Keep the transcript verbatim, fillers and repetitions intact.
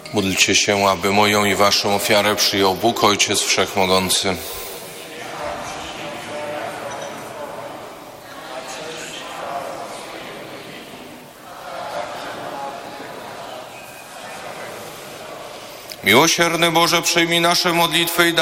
Módlcie się, aby moją i waszą ofiarę przyjął Bóg, Ojciec Wszechmogący. Miłosierny Boże, przyjmij nasze modlitwy i